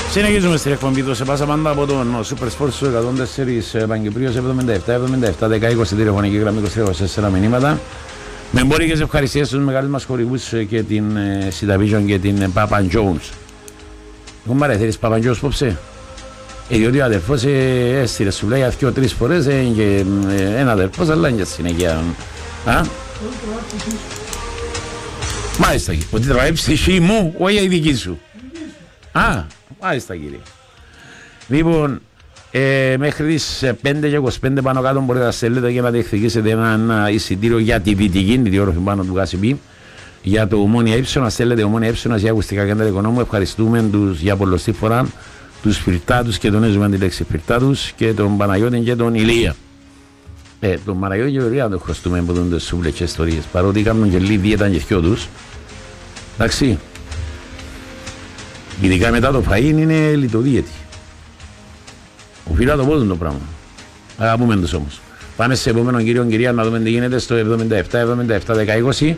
Συνεχίζουμε στην εκπομπή του σε πάσα πάντα από τον Super Sports 104 Παγκυπρίου 77-77-10-20 τηλεφωνική γραμμή 23-24 μηνύματα. Με εμπόρικες ευχαριστίες στους μεγάλους μας χορηγούς και την Cidavision και την Papa Jones. Εγώ μ' θέλεις Papa Jones πόψε. Διότι ο αδερφός έστειλε σου λέει 2-3 φορές και ένα αδερφός αλλά και συνέχεια. Μάλιστα, ότι τραβάει ψυχή μου, όχι η δική σου. Μάλιστα κύριε. Λοιπόν, μέχρι τις 5 και 25 πάνω κάτω μπορείτε να στέλνετε και να διεκδικήσετε ένα εισιτήριο για τη δυτική, τη διόρροφη πάνω του Κασιμπή, για το Ομόνια Ύψονα. Στέλνετε Ομόνια Ύψονα για ακουστικά κέντρα οικονόμου. Ευχαριστούμε τους για πολλωστή φορά, τους Φυρτάτους και τον έζουμε τη λέξη Φυρτάτους και τον Παναγιώτη και τον Ηλία. Τον Παναγιώτη και τον Ηλία τον χρωστούμε από τον σούβλε και ιστορίες, παρότι κάνουν και λίγη δίαιτα και δυο τους. Εντάξει. Ειδικά μετά το φαΐν είναι λιτοδίαιτη. Οφείλω να το πω το πράγμα. Αγαπούμε τους όμως. Πάμε σε επόμενο κύριο κυρία να δούμε τι γίνεται στο 77-77-10-20.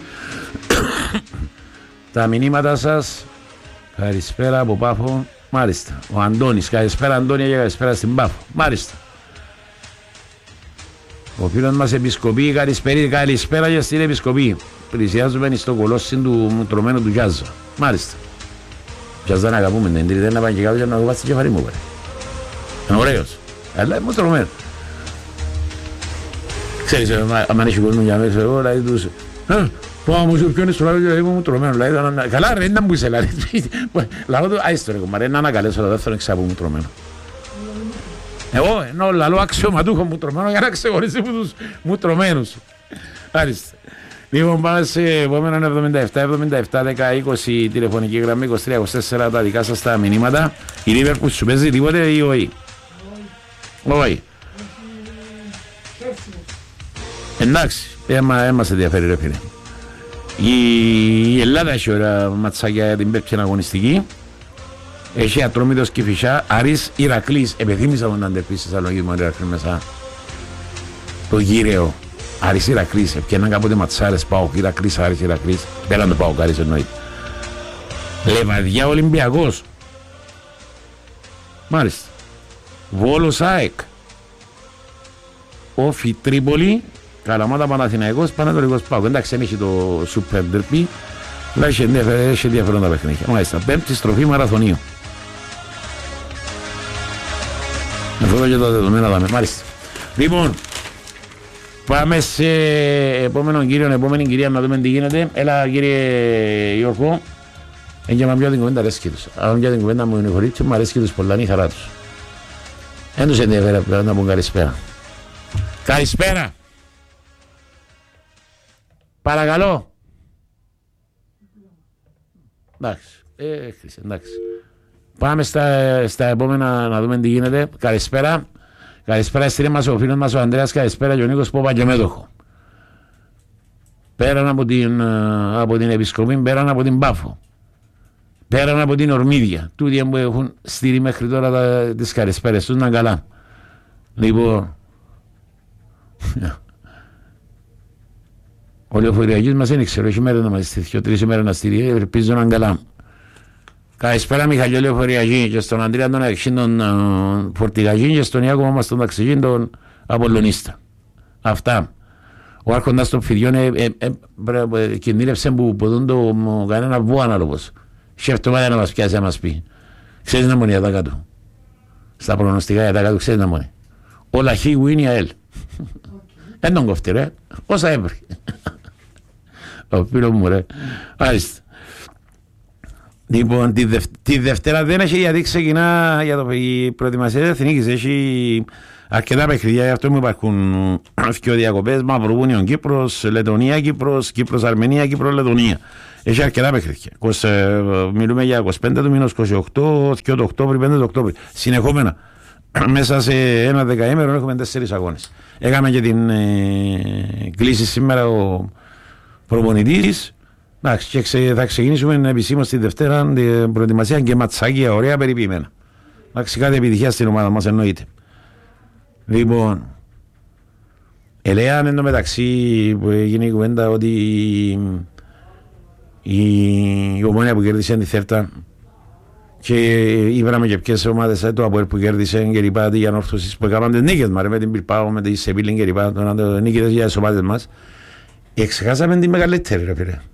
Τα μηνύματα σας. Καλησπέρα από Πάφο. Μάλιστα. Ο Αντώνης. Καλησπέρα Αντώνια και καλησπέρα στην Πάφο. Μάλιστα. Ο φίλος μας Επισκοπή. Καλησπέρα και στην Επισκοπή. Πλησιάζουμε στο κολόσσι του τρωμένου του Γιάζα. Μάλιστα. Γιάζα να αγαπούμε. Δεν τρίτε να πάει και κάτω και να το βάσει κεφαρί μου. Είναι ωραίος. Αλλά είναι τρωμένο. Ξέρεις, αν έχει κόσμο για μέσα, εγώ δηλαδή τους... Πάω μου σου πιόνες στο λάδι και είμαι τρωμένο. Καλά ρε, να μου είσαι λάδι. Λάδω του, άιστο ρε κομμάρε, να ανακαλέσω το δεύτερο εξάπου μου τρωμένο. Εγώ, ενώ λαλό αξιωματούχο μου τρωμένο για να ξεχωρίσει από τους μου τρωμένους. Άριστα. Λοιπόν, πάμε σε επόμενο 77-77-10-20 τηλεφωνική γραμμή 23-24 τα δικά σας τα μηνύματα. Η Λίβερπουλ σου παίζει τίποτε ή όχι? Όχι. Εντάξει, έμας ενδιαφέρει ρε φίλε. Η Ελλάδα έχει ωραία ματσάκια για την πέπτυν αγωνιστική. Έχει Ατρόμητος Κηφισιά, Άρης Ηρακλής. Επιθύμησα να αντεπίσεις στη Θεσσαλονίκη μου Ηρακλή μέσα. Το γύρεο. Άρης Ηρακλής. Επιέναν κάποτε ματσάρες ΠΑΟΚ Ηρακλής, Άρης Ηρακλής. Πέραν το ΠΑΟΚ Άρης εννοείται. Λεβαδιά Ολυμπιακός. Μάλιστα. Βόλος ΑΕΚ. Όφι Τρίπολη. Καλαμάτα Παναθηναϊκός, Πανατολικός ΠΑΟΚ. Εντάξει, δεν έχει το Super Derby, αλλά έχει ενδιαφέροντα παιχνίδια. Μάλιστα, πέμπτη στροφή μαραθωνίου. Αυτό και τα δεδομένα δάμε. Μάλιστα. Λοιπόν, πάμε σε επόμενον κύριο, επόμενη κυρία να δούμε τι γίνεται. Έλα κύριε Γιώργο. Έγιαμα πια την κουβέντα αρέσκει τους. Αν πια την κουβέντα μου είναι χωρίτσι, μου αρέσκει τους πολλά, είναι η χαρά τους. Εν τους ενδιαφέρει απλά να πούν καλησπέρα. Καλησπέρα. Παρακαλώ. Εντάξει. Εντάξει. Πάμε στα επόμενα να δούμε τι γίνεται. Καλησπέρα. Καλησπέρα στήρε μας ο φίλος μας ο Ανδρέας. Καλησπέρα και ο Νίκος Πόπα και μέτοχο. Πέραν από την Επισκοπή, πέραν από την Πάφο. Πέραν από την Ορμίδια. Τούτοι που έχουν στείλει μέχρι τώρα τις καλησπέρες τους να καλά. Λοιπόν. Ο λεωφοριακής μας δεν ξέρω, έχει μέρα να μας στείλει, 2-3 ημέρες να στείλει, ελπίζω να είναι καλά. Καλησπέρα Μιχαλιό λεωφοριακή και στον Αντρέα τον Αξίν τον Φορτηγαγή και στον Ιάκωμα μας τον Ταξιγήν τον Απολλωνίστα. Αυτά. Ο άρχοντας των φιδιών κινδύνευσε που ποτούν το κανένα βουό ανάλογος. Σκέφτομαι να μας πιάσει να μας πει. Ξέρεις να μόνοι για τα κάτω. Στα προγνωστικά για τα κάτω ξέρεις να μόνοι. Όλα χι γουίνι αέλ. Δεν τον κόφτει ρε. Όσα έβρει. Ο φίλος μου ρε. Άριστα. Λοιπόν, τη Δευτέρα δεν έχει γιατί ξεκινά για η προετοιμασία της Εθνικής. Έχει αρκετά παιχνίδια, γι' αυτό μου υπάρχουν δύο διακοπές. Μαυροβούνιο Κύπρος, Λετωνία Κύπρος, Κύπρος Αρμενία, Κύπρος Λετωνία. Έχει αρκετά παιχνίδια. Μιλούμε για 25 του μήνος, 28, 2 το Οκτώβρη, 5 το Οκτώβρη. Συνεχόμενα. Μέσα σε ένα δεκαήμερο έχουμε 4 αγώνες. Έκαμε και την κλίση σήμερα ο προπονητής. Και θα ξεκινήσουμε επισήμως τη Δευτέρα την προετοιμασία και ματσάκια ωραία περιποιημένα. Εντάξει, κάθε επιτυχία στην ομάδα μας εννοείται. Λοιπόν, ελέγαν εν τω μεταξύ που έγινε η κουβέντα ότι η Ομόνια που κέρδισε τη Θέρτα Και είπαμε και ποιες ομάδες το ΑΠΟΕΛ που κέρδισε και λοιπά, οι ανόρθωσεις που έκαναν τις νίκες μας, με την Πιλπάο, με τη Σεβίλη και λοιπά, τον νίκητες για τις ομάδες μας. Ξεχάσαμε την μεγαλύτερη, ρε φίλε.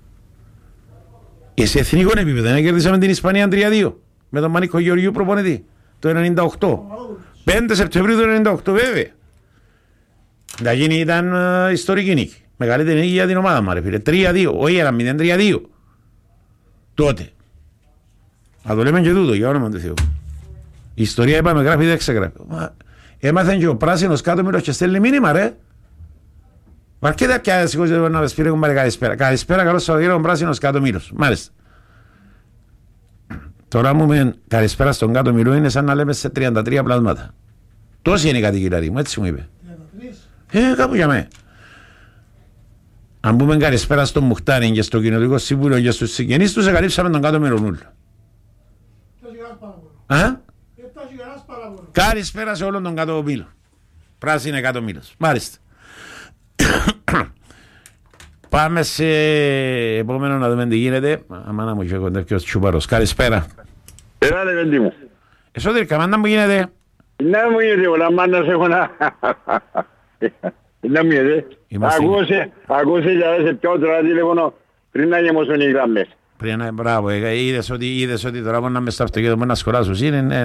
Σε εθνικό επίπεδο, κέρδισαμε την Ισπανία 3-2, με τον Μανίκο Γεωργιού προπονητή, το 98. 5 Σεπτεμβρίου του 98, βέβαια. Εκείνη ήταν ιστορική νίκη. Μεγαλύτερη νίκη για την ομάδα μας, ρε φίλε. 3-2, όχι 1-0, 3-2. Τότε. Θα το λέμε και τούτο, για όνομα του Θεού. Η ιστορία είπαμε γράφει, δεν ξεγράφει. Έμαθαν και ο πράσινος κάτω μήλος και στέλνει μήνυμα, ρε. Αρκετά πια σηκώσετε να μας πήρε καλησπέρα. Καλησπέρα, καλώς Σαββατοκύριακο, πράσινος κάτω μήλος. Μάλιστα. Τώρα μου με καλησπέρα στον κάτω μήλο είναι σαν να λέμε σε 33 πλάσματα. Τόση είναι η κατοικία μου, έτσι μου είπε. 33. Κάπου για μέ. Αν πούμε καλησπέρα στον Μουχτάρι και στο Κοινοτικό Συμβούλιο και στους συγγενείς τους, εγκαλύψαμε τον κάτω μήλο. Καλησπέρα σε όλον τον κάτω μήλο. Πράσινο κάτω μήλος. Μάλιστα. Πάμε σε επόμενο να δούμε τι γίνεται. Αμάνα μου είχε κοντεύει ο Τσουπαρός. Καλησπέρα. Έλα ρε παιδί μου. Εσωτερικά, μάνα μου γίνεται. Να μου γίνεται όλα, μάνα σε έχω να... Να μου γίνεται. Ακούσε για σε πιο τώρα τηλέφωνο πριν να γεμώσουν οι γραμμές. Πριν, μπράβο, είδες ότι τώρα μπορεί να μες στο αυτοκίνητο μπορεί να σχολάσουν.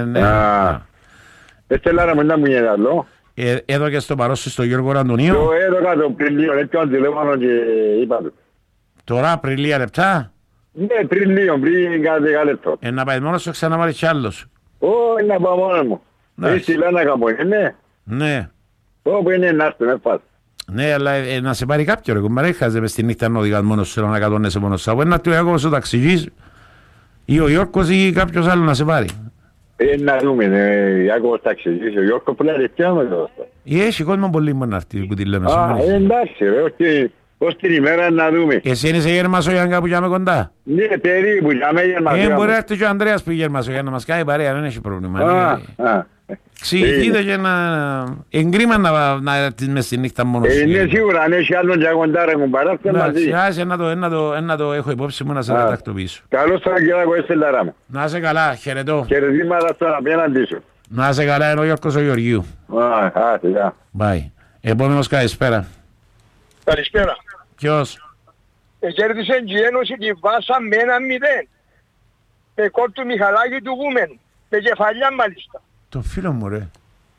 Εστελάρα μου να μου γίνεται άλλο. Εδώ και στο παρόσου στο Γιώργο Ραντονίου. Εδώ κάτω πριν λίγο λεπτό τηλέφωνο και είπα του. Τώρα πριν λίγα λεπτά. Ναι, πριν λίγο, πριν κάτι λεπτό. Να πάει μόνος σου ξαναβάλει κι άλλος. Όχι, να πάω μόνος μου. Εσύ λένε κάπου, ναι. Ναι. Όπου είναι να έρθει, με φας. Ναι, αλλά να σε πάρει κάποιο ρε κουμπάρε, χάζε μες τη νύχτα να οδηγάς μόνος σου, να κατώνεσαι μόνος σου. Να του εγώ στο ταξιγής ή ο Γιώργος ή κάποιος άλλο να σε πάρει. Να δούμε, Ιάκωβος ταξιγής, ο Γιώργος που λέει πια με το. Έχει κόσμο πολύ μόνο να έρθει που τη λέμε. Εντάξει ρε, ως την ημέρα να δούμε. Εσύ είναι σε Γερμασογιάν κάπου για με κοντά. Ναι, περίπου, για με Γερμασογιάν. Μπορεί να έρθει και ο Ανδρέας που Γερμασογιάν να μας κάνει παρέα, δεν έχει πρόβλημα. Ξηγηθείτε και να εγκρίμα να έρθεις μες στη νύχτα μόνος σου. Είναι σίγουρα, αν έχει άλλον και κοντά μου παράστε μαζί. Άσε να το έχω υπόψη μου να σε τακτοποιήσω. Καλώς θα γελάκω Εστελάρα μου. Να είσαι καλά, χαιρετώ. Χαιρετήματα στον απέναντι σου. Να είσαι καλά, είναι ο Γιώργος ο Γεωργίου. Bye. Επόμενος καλησπέρα. Καλησπέρα. Ποιος? Κέρδισε η Ένωση τη Βάσα με 1-0. Με κόρ του Μιχαλάκη του Βούμεν. Με κεφαλιά μάλιστα. Το φίλο μου ρε.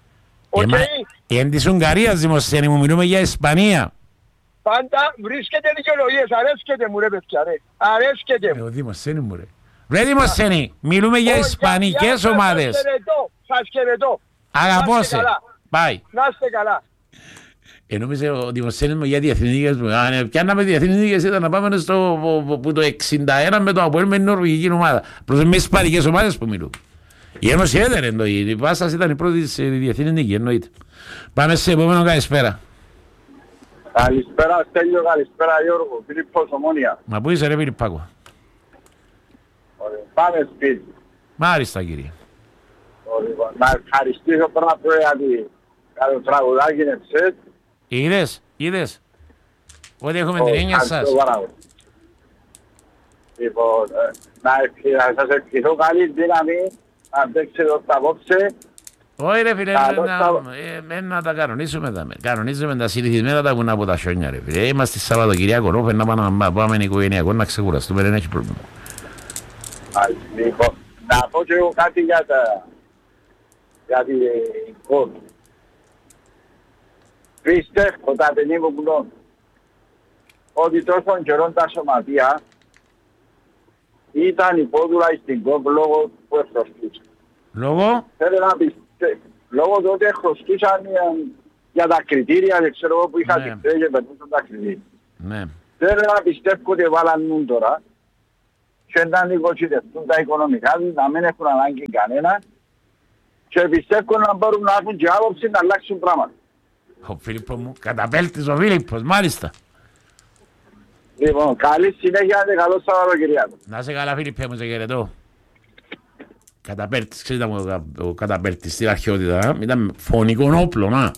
Εν της Ουγγαρίας δημοσιένη μου, μιλούμε για Ισπανία. Πάντα βρίσκεται δικαιολογίες, αρέσκεται μου ρε παιδιά ρε. Αρέσκεται μου. Δημοσιένη μου ρε. Ρε δημοσιένη, μιλούμε για ισπανικές ομάδες. Σας χαιρετώ. Αγαπώ σε. Bye. Να είστε καλά. Νόμιζε ο δημοσιένης μου για διεθνικές μου. Πιάνναμε διεθνικές ήταν να πάμε που το 61 με το ΑΠΟΕΛ με την νορβηγική ομάδα. Προς με ισπανικές ομάδες που μιλούν. Η Ένωση έδερε η Βάσας ήταν η πρώτη διεθνή νίκη, εννοείται. Πάμε σε επόμενο καλησπέρα. Καλησπέρα Στέλιο, καλησπέρα Γιώργο, Φιλίππος Ομόνια. Μα πού είσαι ρε Φιλιππάκο? Πάμε σπίτι. Μάλιστα κύριε. Να ευχαριστήσω πρώτα απ' όλα γιατί το τραγουδάκι είναι ψετ. Είδες. Ότι έχουμε την έννοια σας. Λοιπόν, να σας ευχηθώ καλή δύναμη, να παίξετε τα απόψε. Όχι ρε φίλε, να τα κανονίζουμε τα συνηθισμένα τα βουνά από τα χιόνια ρε φίλε. Είμαστε Σαββατοκυριακό, όφεν να πάμε οικογενειακό να ξεκουραστούμε, δεν έχει πρόβλημα. Λοιπόν, να πω και εγώ κάτι για την κόρη. Πιστεύω τα ταινίγω πουλών ότι τόσο καιρό τα σωματεία ήταν υπόδουλα στην κόρ λόγω που εχρωστούσαν. Λόγω? Θέλω να πιστεύω. Λόγω του ότι εχρωστούσαν για τα κριτήρια, δεν ξέρω εγώ που είχα την και περνούσαν τα κριτήρια. Ναι. Θέλω να πιστεύω ότι βάλαν νουν τώρα και να νοικοσυντευτούν τα οικονομικά τους, να μην έχουν ανάγκη κανένα και πιστεύω να μπορούν να έχουν και άποψη να αλλάξουν πράγματα. Ο Φίλιππος μου, καταπέλτης ο Φίλιππος, μάλιστα. Λοιπόν, καλή συνέχεια και καλό Σαββατοκυριακό. Να είσαι καλά Φίλιππε μου, σε χαιρετώ. Καταπέλτης, ξέρετε ο καταπέλτης στην αρχαιότητα, ήταν φωνικό όπλο, να.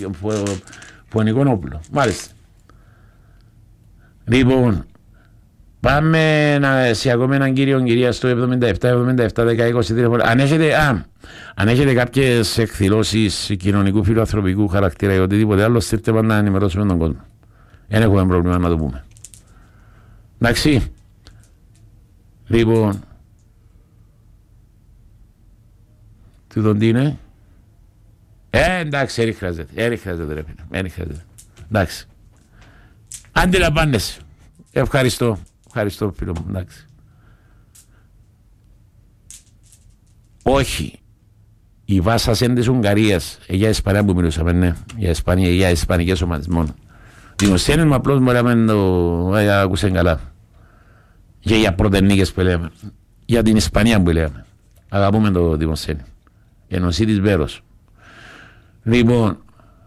Φωνικό όπλο, μάλιστα. Λοιπόν, Πάμε σε ακόμα έναν κύριο κυρία στο 77-77-10-23. Αν έχετε κάποιες εκδηλώσεις κοινωνικού φιλοανθρωπικού χαρακτήρα ή οτιδήποτε άλλο, στείλτε πάντα να ενημερώσουμε τον κόσμο. Δεν έχουμε πρόβλημα να το πούμε. Εντάξει. Λοιπόν. Τούτον τι είναι. Εντάξει, δεν χρειάζεται ρε φίλε. Δεν χρειάζεται. Εντάξει. Αντιλαμβάνεσαι. Ευχαριστώ φίλο μου. Εντάξει. Όχι. Η Βάσας της Ουγγαρίας. Για Ισπανία που μιλούσαμε, ναι. Για Ισπανία, για ισπανικές ομάδες μόνο. Δημοσιένες απλώς μου λέμε το άκουσαν καλά. Και για πρωτενίκες που λέμε. Για την Ισπανία που λέμε. Αγαπούμε το δημοσιένες. Ενωσή της Βέρος. Λοιπόν,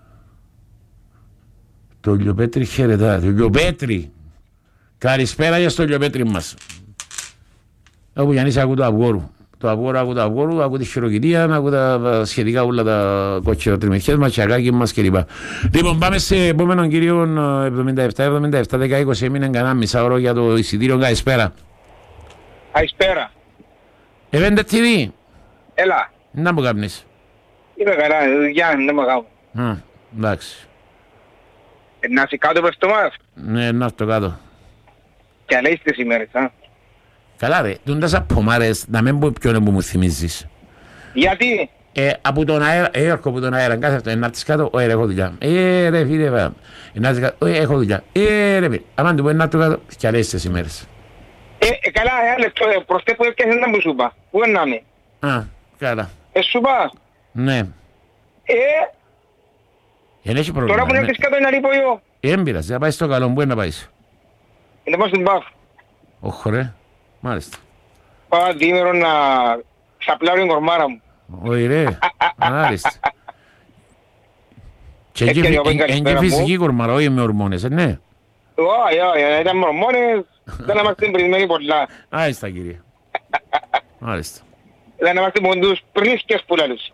το Λιοπέτρι χαιρετά. Το Λιοπέτρι. Καλησπέρα για στο Λιοπέτρι μας. Όπου Γιάννης ακούω το Αυγόρου. Το Αυγόρου, ακούω τη χειροκητία, ακούω τα σχετικά όλα τα κοτσιροτριμιχές μας, τσακάκι μας κλπ. Λοιπόν, πάμε σε επόμενον κύριο 77-77-10-20. Έμεινε κανένα μισά ώρα για το εισιτήριο. Καλησπέρα. Καλησπέρα. Event TV. Έλα. Να μου κάνεις. Είμαι καλά, Γιάννη, δεν με κάνω. Εντάξει. Να είσαι κάτω προς το μας. Ναι, να έρθω κάτω. Και αλέεις τις ημέρες, Καλά ρε, τούντας απομάρες, να μην πω ποιον που μου θυμίζεις. Γιατί? Από τον αέρα, έρχω από τον αέρα, κάθε αυτό, να έρθεις κάτω, έχω δουλειά. Ρε φίλε, να έρθεις κάτω, έχω δουλειά. Ρε φίλε, άμα του πω να έρθω κάτω, και αλέεις τις ημέρες. Καλά, λεπτό, προστέ που έπιασες να μου σου είπα. Πού είναι να είμαι. Καλά. Σου είπα. Ναι. Δεν έχει πρόβλημα. Τώρα που έρθεις κάτω είναι αλίπω εγώ. Δεν πειράζει, θα πάει στο καλό, πού είναι να πάεις. Είναι πάω στην Παφ. Όχι ρε, μάλιστα. Πάω διήμερο να ξαπλάρω την κορμάρα μου. Όχι ρε, μάλιστα. Και είναι φυσική κορμάρα, όχι με ορμόνες, ναι. Όχι, ήταν με ορμόνες, δεν είμαστε πρισμένοι πολλά. Μάλιστα κύριε. Μάλιστα. Δεν είμαστε ποντούς πρίσκες που λαλούς.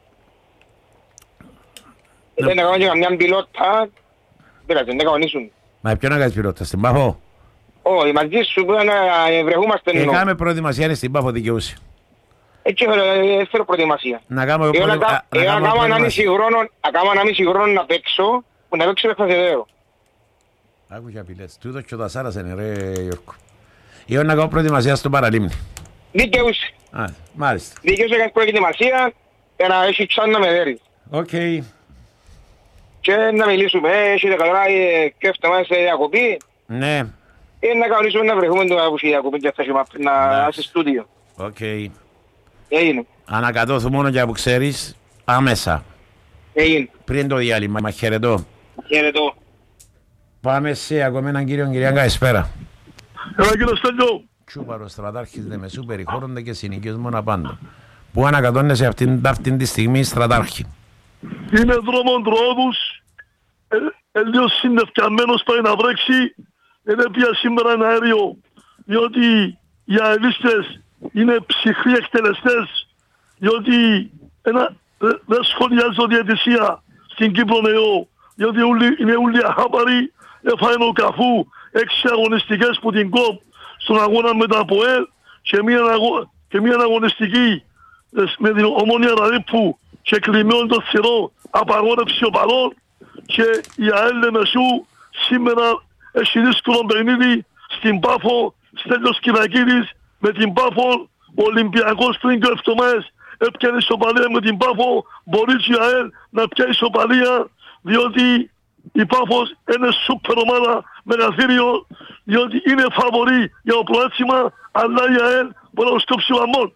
Δεν έκανα και καμιά πιλότα, πήρατε, δεν κανονίσουν. Μα ποιον να κάνεις πιλότα, στην Πάφο. Όχι, μαζί σου που να βρεχούμαστε εννοώ. Έκαμε προετοιμασία στην Πάφο δικαιούση. Έτσι έφερω προετοιμασία. Να κάνω Ακάμα ένα μισή χρόνο να παίξω, που να παίξω εφασεδέρο. Άκου και απειλές, τούτος και ο Τασάρας είναι ρε Γιώργο. Ή να κάνω προετοιμασία στο Παραλίμνη. Δίκαιους. Μάλιστα. Δίκαιους έκανες προετοιμασία, για να έχει τσάν να με δέρεις. Οκ. Και να μιλήσουμε, έχετε καλά σκέφτομαι σε διακοπή. Ναι. Να κανονίσουμε να βρεθούμε το Αύγουστο διακοπή και θα έχουμε να είσαι στούντιο. Οκ. Έγινε. Ανακατώθω μόνο για που ξέρεις, άμεσα. Έγινε. Πριν το διάλειμμα, χαιρετώ. Χαιρετώ. Πάμε σε ακόμα έναν κύριο κυρία, καλησπέρα. Έλα κύριε Στέλιο. Τσούπαρος στρατάρχης Δεμεσού περιχώρονται και συνοικίος μοναπάντων. Πού ανακατώνεσαι αυτήν τη στιγμή στρατάρχη. Είναι δρόμον τρόδους, λίγο συννευκαμένος πάει να βρέξει, δεν πια σήμερα ένα αέριο, διότι οι αελίστες είναι ψυχροί εκτελεστές, διότι δεν σχολιάζω διαιτησία στην Κύπρο νεό, διότι είναι όλοι αχάπαροι, έφαγαν ο Καφού 6 αγωνιστικές που την κόπ στον αγώνα με τα ΠΟΕΛ και μια αγωνιστική με την Ομόνια Ραδίππου και κλειμένον το θηρό απαγόρευση οπαδών και η ΑΕΛ Λεμεσού σήμερα έχει δύσκολο παιχνίδι στην Πάφο, Στέλιος Κυρακίδης με την Πάφο, ο Ολυμπιακός πριν και εβδομάδες έπιανε ισοπαλία με την Πάφο, μπορεί και η ΑΕΛ να πιάσει ισοπαλία διότι η Πάφος είναι σούπερ ομάδα μεγαθύριο, διότι είναι φαβορή για το προέτσιμα, αλλά η ΑΕΛ μπορεί να σκόψει ο αμμόν.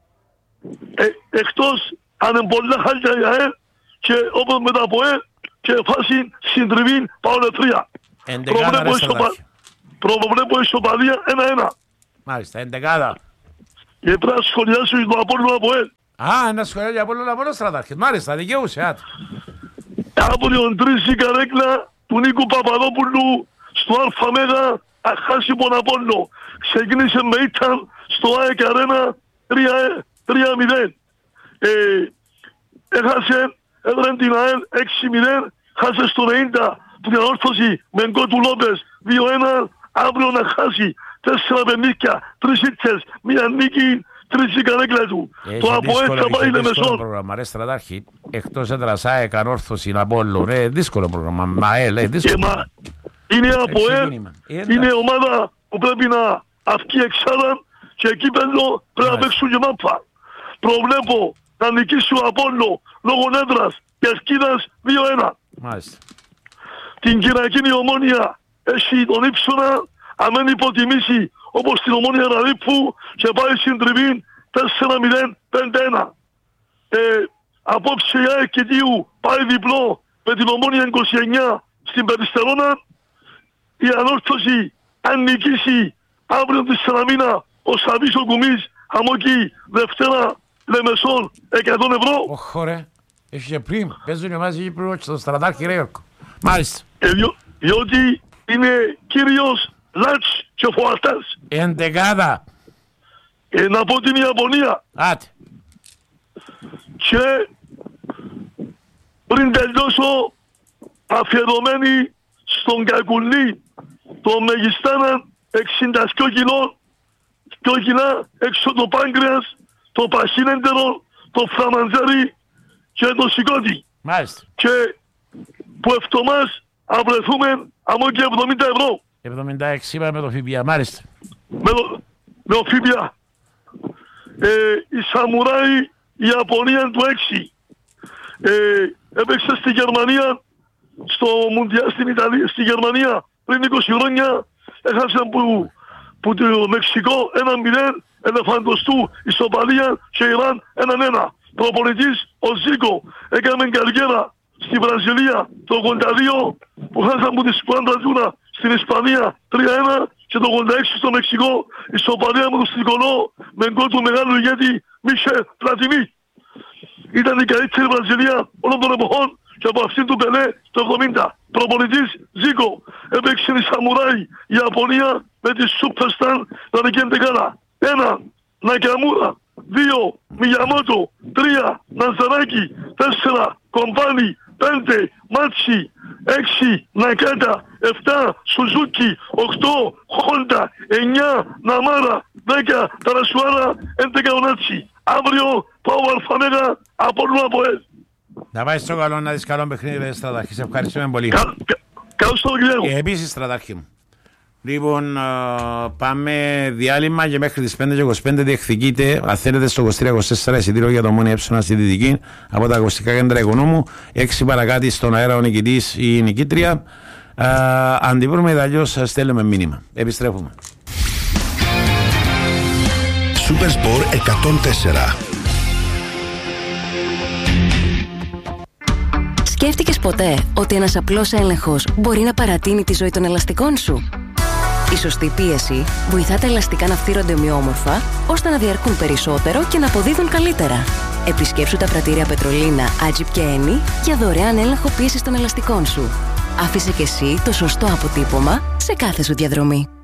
Εκτός αν είναι πολλά χάλια η ΑΕΛ και όπως μετά από και φάση συντριβή πάω τρία. Προβλέπω ισοπαλία 1-1. Μάλιστα, εντεκάδα. Και πρέπει να σχολιάσω το Απόλλωνα από ένα σχολιάζει για Απόλλωνα από στρατάρχης. Μάλιστα, δικαιούσε. Από την τρίση καρέκλα του Νίκου Παπαδόπουλου στο Αλφα Μέγα αχάσει τον Απόλλω. Ξεκίνησε με ήταν στο ΑΕΚ Αρένα 3-0. Έχασε, έδραν την ΑΕΛ 6-0, χάσε στο 90 που την ανόρθωση με γκολ του Λόπες 2-1, αύριο να χάσει 4 παιχνίδια, 3 ήττες, μία νίκη, 3 η καρέκλα του. Το ΑΠΟΕΛ θα πάει Λεμεσόν. Πρόγραμμα, ρε στρατάρχη, εκτός έδρας ΑΕΚ, Ανόρθωση, Απόλλων, δύσκολο πρόγραμμα, δύσκολο. Είναι ΑΠΟΕΛ, είναι ομάδα που πρέπει να αυκεί εξάδα και εκεί πέλο πρέπει να παίξουν και μάπα. Προβλέπω να νικήσει ο Απόλλων λόγω έδρας και ασκίδας 2-1. Μάλιστα. Την Κυριακή η Ομόνια έχει τον Ύψονα, αν δεν υποτιμήσει όπως την Ομόνια Ραδίππου και πάει στην Τριβήν 4-0-5-1. Απόψε η ΑΕΚ Κιτίου πάει διπλό με την Ομόνια 29 στην Περιστερώνα. Η Ανόρθωση αν νικήσει αύριο τη Σαραμίνα ο Σαβής ο Κουμής Αμόκη Δευτέρα Λεμεσόν 100 ευρώ. Όχι ρε, έχει και πριν, παίζουν μαζί Κύπρο στον στρατάρχη Ρέορκο. Μάλιστα. Διότι είναι κύριος Λάτς και Φωαρτάς. Εντεκάδα. Να πω την Ιαπωνία. Άτε. Και πριν τελειώσω αφιερωμένη στον Κακουλή το Μεγιστάνα 62 κιλών, 2 κιλά έξω το πάγκρεας, το παχύνεντερο, το φραμαντζέρι και το σηκώτη. Μάλιστα. Και που ευτομάς αυρεθούμε αμό και 70 ευρώ. 76 είπαμε το ΦΠΑ, μάλιστα. Με το ΦΠΑ. Η Σαμουράι, η Ιαπωνία του 6. Έπαιξε στη Γερμανία, στην Ιταλία, στη Γερμανία πριν 20 χρόνια. Έχασαν που το Μεξικό 1-0, ελεφαντοστού, ισοπαλία και Ιράν 1-1. Προπονητής ο Ζίκο έκαμε καριέρα στη Βραζιλία το 82 που χάσαν που τη Σπουάντρα στην Ισπανία 3-1 και το 86 στο Μεξικό ισοπαλία με το Στρικολό με γκολ του μεγάλου ηγέτη Μίσελ Πλατινί. Ήταν η καλύτερη Βραζιλία όλων των εποχών και από αυτήν του Πελέ το 70. Προπονητής Ζίκο έπαιξε η Σαμουράι η Ιαπωνία με τη Σούπερσταν να δικαίνεται καλά. 1. Νακιαμούρα. 2. Μιγιαμότο. 3. Ναζαράκη. 4. Κομπάνι. 5. Μάτσι. 6. Νακάτα. 7. Σουζούκι. 8. Χόντα. 9. Ναμάρα. 10. Ταρασουάρα. 11. Ονάτσι. Αύριο πάω Αλφαμέγα από ΑΠΟΕΛ. Να πάει στο καλό να δεις καλό παιχνίδι ρε στρατάρχη. Σε ευχαριστούμε πολύ. Καλώς το Κυριακό. Επίσης στρατάρχη μου. Λοιπόν, πάμε διάλειμμα και μέχρι τις 5:25 διεκδικείτε, αν θέλετε, στο 23-24 εισιτήριο για το Ομόνια Έψονα στη Δυτική από τα ακουστικά κέντρα Οικονόμου. 6 παρακάτω στον αέρα ο νικητής ή η νικήτρια. Αν την βρούμε, αλλιώς στέλνουμε μήνυμα. Επιστρέφουμε. Super Sport 104. Σκέφτηκες ποτέ ότι ένας απλός έλεγχος μπορεί να παρατείνει τη ζωή των ελαστικών σου? Η σωστή πίεση βοηθά τα ελαστικά να φθύρονται ομοιόμορφα, ώστε να διαρκούν περισσότερο και να αποδίδουν καλύτερα. Επισκέψου τα πρατήρια Πετρολίνα, Άτζιπ και Ένι για δωρεάν έλεγχο πίεσης των ελαστικών σου. Άφησε και εσύ το σωστό αποτύπωμα σε κάθε σου διαδρομή.